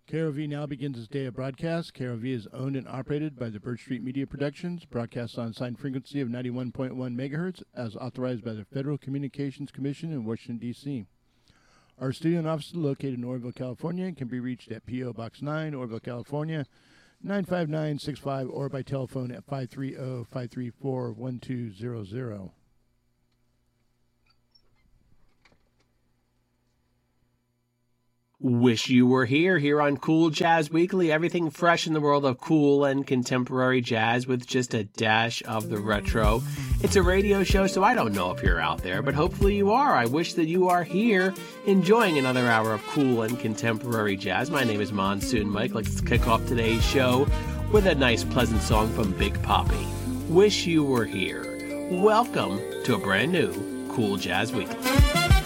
KROV now begins its day of broadcast. KROV is owned and operated by the Birch Street Media Productions, broadcasts on assigned frequency of 91.1 megahertz as authorized by the Federal Communications Commission in Washington, D.C. Our studio and office is located in Oroville, California, and can be reached at P.O. Box 9, Oroville, California, 95965, or by telephone at 530-534-1200. Wish you were here on Cool Jazz Weekly, everything fresh in the world of cool and contemporary jazz with just a dash of the retro. It's a radio show, so I don't know if you're out there, but hopefully you are. I wish that you are here enjoying another hour of cool and contemporary jazz. My name is Monsoon Mike. Let's kick off today's show with a nice, pleasant song from Big Papi. Wish you were here. Welcome to a brand new Cool Jazz Weekly.